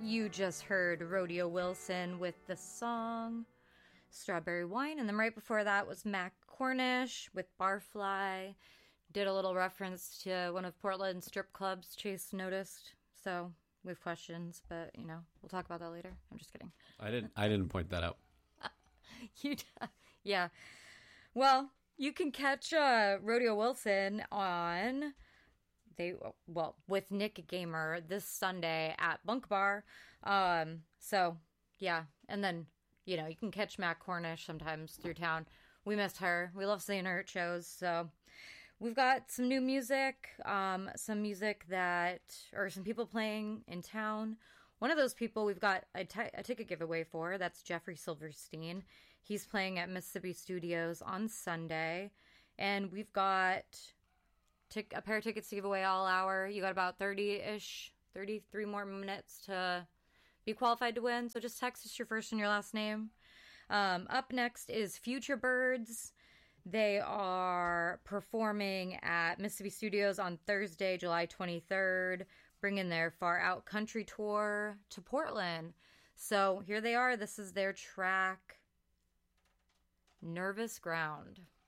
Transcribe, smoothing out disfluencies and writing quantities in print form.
You just heard Rodeo Wilson with the song Strawberry Wine, and then right before that was Mac Cornish with Barfly. Did a little reference to one of Portland's strip clubs, Chase noticed. So we have questions, but we'll talk about that later. I'm just kidding. I didn't point that out. Yeah. Well, you can catch Rodeo Wilson on with Nick Gamer this Sunday at Bunk Bar. So yeah, and then you can catch Matt Cornish sometimes through town. We miss her. We love seeing her at shows. So we've got some new music, some people playing in town. One of those people we've got a ticket giveaway for. That's Jeffrey Silverstein. He's playing at Mississippi Studios on Sunday, and we've got a pair of tickets to give away all hour. You got about 33 more minutes to be qualified to win. So just text us your first and your last name. Up next is Future Birds. They are performing at Mississippi Studios on Thursday, July 23rd, bringing their Far Out Country tour to Portland. So here they are. This is their track, Nervous Ground.